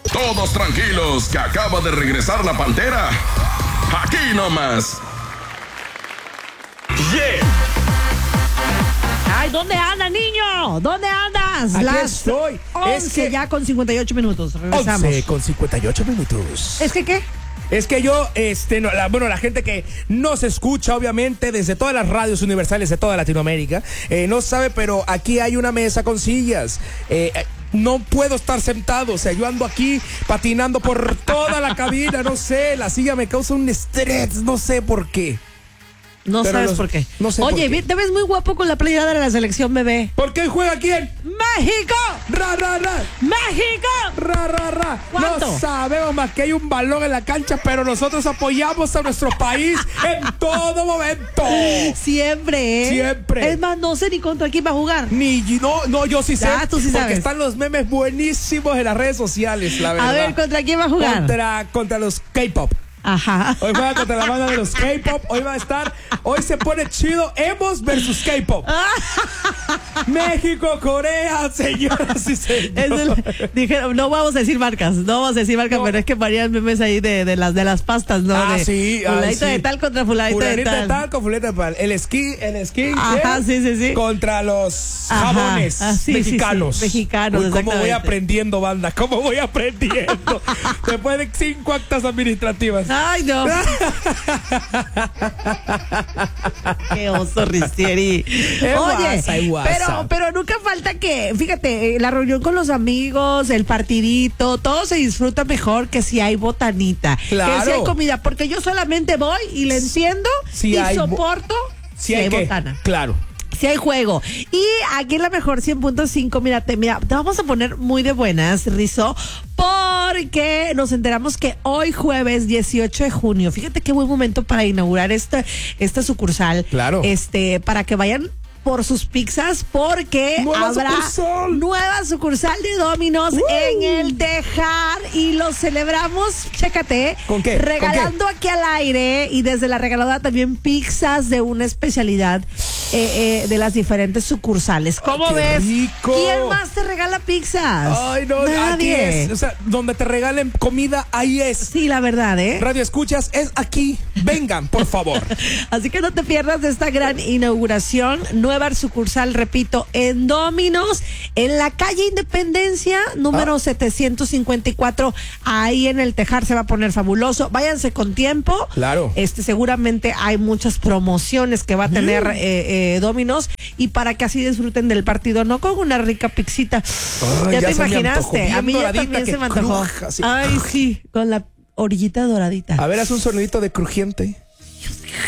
Todos tranquilos, que acaba de regresar la Pantera. Aquí nomás. Yeah. Ay, ¿dónde andas, niño? ¿Dónde andas? Aquí Las estoy. 11 ya con 58 minutos. Regresamos. 11 con 58 minutos. ¿Es que qué? Es que yo, la gente que nos escucha, obviamente, desde todas las radios universales de toda Latinoamérica, no sabe, pero aquí hay una mesa con sillas. No puedo estar sentado, o sea, yo ando aquí patinando por toda la cabina, no sé, la silla me causa un estrés, no sé por qué. No Pero sabes por qué. No sé Oye, por qué. te ves muy guapo con la playera de la selección, bebé. ¿Por qué juega quién? ¡México! ¡Ra, ra, ra! ¡México! ¡Ra, ra, ra! ¿Cuánto? No sabemos más que hay un balón en la cancha, pero nosotros apoyamos a nuestro país en todo momento. Siempre, ¿eh? Siempre. Es más, no sé ni contra quién va a jugar. No, yo sí sé. Ya, tú sí porque sabes. están los memes buenísimos en las redes sociales, la verdad. A ver, ¿contra quién va a jugar? Contra los K-pop. Ajá. Hoy juega contra la banda de los K-pop. Hoy se pone chido Emos versus K-pop. México, Corea, señoras y señores. Dijeron, no vamos a decir marcas, no, pero es que varían memes ahí de las pastas, ¿no? Sí. Fulanito de tal contra fulanito de tal. Con fulanito de tal. El skin. Ajá, sí. Contra los Ajá. jabones mexicanos. Sí, mexicanos, Uy, ¿cómo voy exactamente. aprendiendo, banda? ¿Cómo voy aprendiendo? Después de 5 actas administrativas. Ay, no. Qué oso, Ristieri. Oye, pero nunca falta que, fíjate, la reunión con los amigos, el partidito, todo se disfruta mejor que si hay botanita. Claro. Que si hay comida, porque yo solamente voy y le enciendo Si y hay soporto si hay botana. Claro. Si hay juego. Y aquí en la mejor 100.5, mira, te vamos a poner muy de buenas, Rizo, porque nos enteramos que hoy jueves 18 de junio, fíjate qué buen momento para inaugurar esta sucursal. Claro. Para que vayan por sus pizzas, porque habrá nueva sucursal de Domino's en el Tejar y lo celebramos, chécate, ¿con qué? Regalando aquí al aire y desde la regaladora también pizzas de una especialidad de las diferentes sucursales. ¿Cómo ves? Rico. ¿Quién más te regala pizzas? Ay, no, nadie. aquí es. O sea, donde te regalen comida, ahí es. Sí, la verdad, ¿eh? Radio Escuchas es aquí. Vengan, por favor. Así que no te pierdas de esta gran inauguración. Nueva sucursal, repito, en Domino's, en la calle Independencia, número 754. Ahí en el Tejar se va a poner fabuloso. Váyanse con tiempo. Claro. Seguramente hay muchas promociones que va a tener Domino's y para que así disfruten del partido, no con una rica pixita. Ay, ya te se me imaginaste. antojó. A mí Bien ya doradita, también que se me antojó. cruja, así. Ay, sí, con la orillita doradita. A ver, haz un sonidito de crujiente.